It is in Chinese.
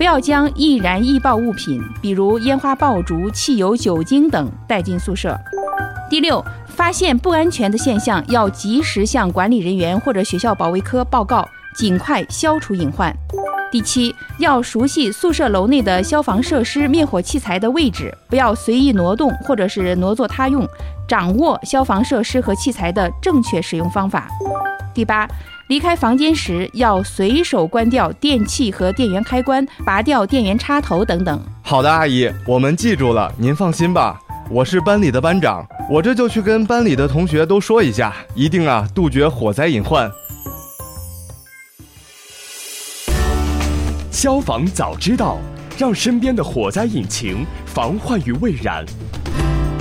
不要将易燃易爆物品，比如烟花爆竹、汽油、酒精等带进宿舍。第六，发现不安全的现象，要及时向管理人员或者学校保卫科报告，尽快消除隐患。第七，要熟悉宿舍楼内的消防设施、灭火器材的位置，不要随意挪动或者是挪作他用，掌握消防设施和器材的正确使用方法。第八，离开房间时要随手关掉电器和电源开关，拔掉电源插头等等。 好的，阿姨，我们记住了，您放心吧。我是班里的班长，我这就去跟班里的同学都说一下，一定杜绝火灾隐患。 消防早知道，让身边的火灾引擎防患于未然。